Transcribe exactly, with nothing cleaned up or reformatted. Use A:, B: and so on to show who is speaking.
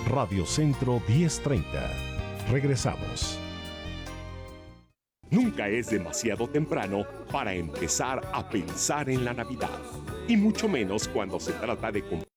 A: Radio Centro diez treinta. Regresamos.
B: Nunca es demasiado temprano para empezar a pensar en la Navidad, y mucho menos cuando se trata de cumplir